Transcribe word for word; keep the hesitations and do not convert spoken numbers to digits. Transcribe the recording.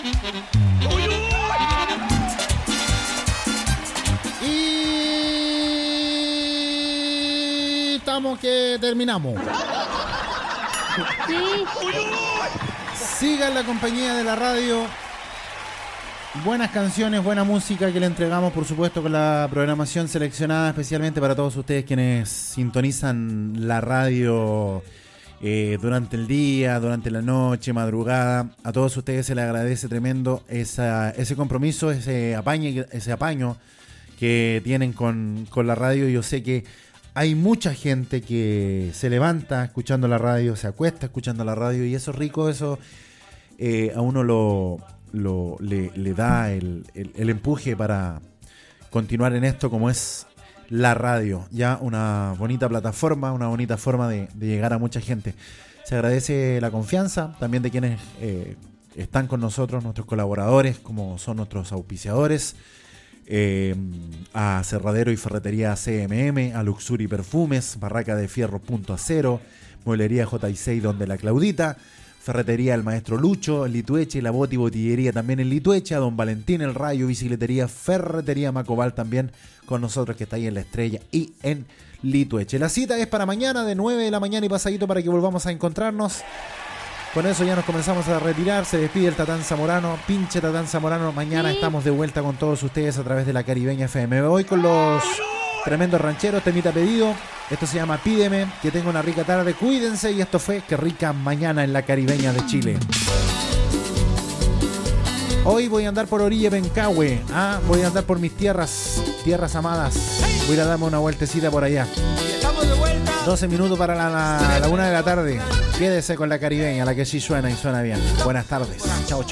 Y estamos que terminamos. Sí. Sigan la compañía de la radio. Buenas canciones, buena música que le entregamos, por supuesto, con la programación seleccionada especialmente para todos ustedes quienes sintonizan la radio eh, durante el día, durante la noche, madrugada. A todos ustedes se les agradece tremendo esa, ese compromiso, ese apaño, ese apaño que tienen con, con la radio. Yo sé que hay mucha gente que se levanta escuchando la radio, se acuesta escuchando la radio, y eso es rico, eso eh, a uno lo... Lo, le, le da el, el, el empuje para continuar en esto, como es la radio, ya una bonita plataforma, una bonita forma de, de llegar a mucha gente. Se agradece la confianza también de quienes eh, están con nosotros, nuestros colaboradores, como son nuestros auspiciadores, eh, a Cerradero y Ferretería C M M, a Luxury Perfumes, Barraca de Fierro Punto Acero, Mueblería J seis donde la Claudita, Ferretería El Maestro Lucho, Litueche, La Boti Botillería también en Litueche, a Don Valentín El Rayo, Bicicletería, Ferretería Macobal también con nosotros, que está ahí en La Estrella y en Litueche. La cita es para mañana de nueve de la mañana y pasadito para que volvamos a encontrarnos. Con eso ya nos comenzamos a retirar. Se despide el Tatán Zamorano, pinche Tatán Zamorano. Mañana sí. Estamos de vuelta con todos ustedes a través de la Caribeña F M. Hoy con los tremendos rancheros, temita pedido. Esto se llama Pídeme. Que tenga una rica tarde. Cuídense. Y esto fue Qué Rica Mañana en la Caribeña de Chile. Hoy voy a andar por Orilla Pencahue. Ah, voy a andar por mis tierras, tierras amadas. Voy a ir a darme una vueltecita por allá. Estamos de vuelta. doce minutos para la, la, la una de la tarde. Quédese con la Caribeña, la que sí suena y suena bien. Buenas tardes. Chao, chao.